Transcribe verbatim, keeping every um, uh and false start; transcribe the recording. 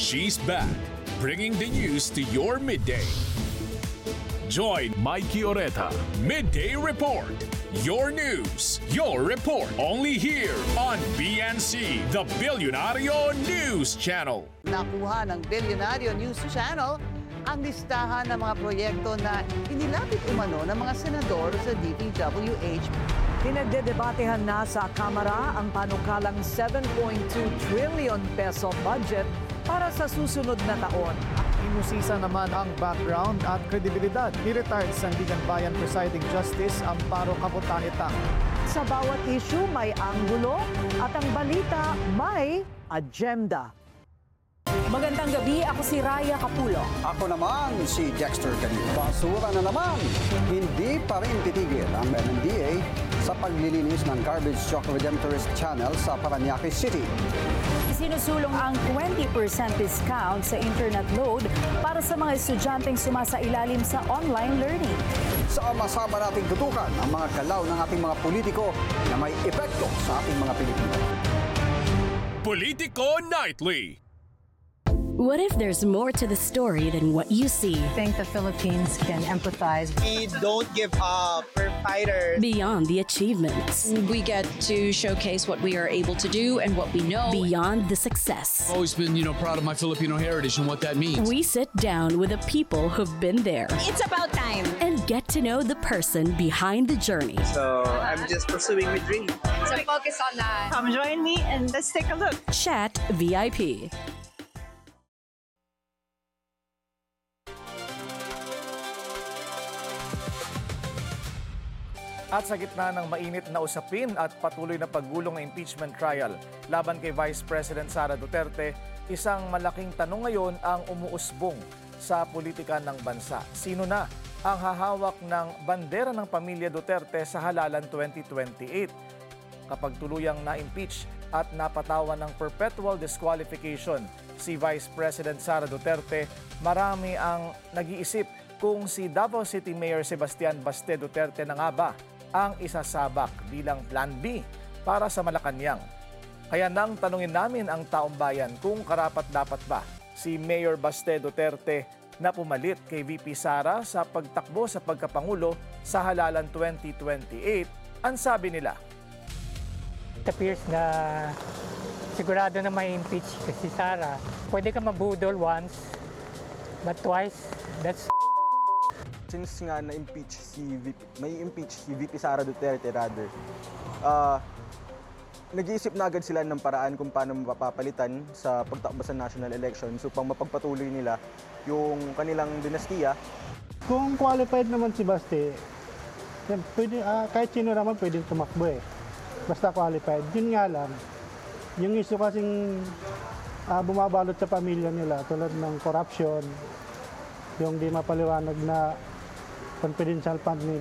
She's back, bringing the news to your midday. Join Mikey Oreta, Midday Report. Your news, your report, only here on B N C, the Billionario News Channel. Nakuha ng Billionario News Channel ang listahan ng mga proyekto na inilapit umano ng mga senador sa D P W H. Pinagdedebatehan na sa Kamara ang panukalang seven point two trillion peso budget para sa susunod na taon. Inusisa naman ang background at kredibilidad ni retired Sandigan Bayan Presiding Justice Amparo Cabotaheta. Sa bawat issue may anggulo at ang balita may agenda. Magandang gabi, ako si Raya Capulo. Ako naman si Dexter Canino. Basura na naman, hindi pa rin titigil ang M M D A sa paglilinis ng Garbage Truck Redemptorist Channel sa Parañaque City. Isinusulong ang twenty percent discount sa internet load para sa mga estudyanteng sumasailalim sa online learning. Sama-sama nating tutukan ang mga galaw ng ating mga politiko na may epekto sa ating mga Pilipino. Politico Nightly. What if there's more to the story than what you see? I think the Philippines can empathize. We don't give up. We're fighters. Beyond the achievements. We get to showcase what we are able to do and what we know. Beyond the success. I've always been, you know, proud of my Filipino heritage and what that means. We sit down with the people who've been there. It's about time. And get to know the person behind the journey. So I'm just pursuing my dream. So focus on that. Come join me and let's take a look. Chat V I P. At sa gitna ng mainit na usapin at patuloy na paggulong ng impeachment trial laban kay Vice President Sara Duterte, isang malaking tanong ngayon ang umuusbong sa politika ng bansa. Sino na ang hahawak ng bandera ng pamilya Duterte sa halalan twenty twenty-eight? Kapag tuluyang na-impeach at napatawan ng perpetual disqualification si Vice President Sara Duterte, marami ang nag-iisip kung si Davao City Mayor Sebastian Baste Duterte na nga ba ang isasabak bilang Plan B para sa Malacanang. Kaya nang tanungin namin ang taong bayan kung karapat-dapat ba si Mayor Baste Duterte na pumalit kay V P Sara sa pagtakbo sa pagkapangulo sa halalan twenty twenty-eight, ang sabi nila. It appears na sigurado na may impeach si Sara. Pwede ka mabudol once, but twice, that's Since nga na-impeach si V P, may impeach si V P Sara Duterte rather, uh, nag-iisip na agad sila ng paraan kung paano mapapalitan sa pagtakbo sa national election so pang mapagpatuloy nila yung kanilang dinastiya. Kung qualified naman si Baste, pwede, uh, kahit sino naman pwedeng tumakbo eh. Basta qualified. Yun nga lang, yung issue kasing uh, bumabalot sa pamilya nila tulad ng corruption, yung di mapaliwanag na confidential fund nila.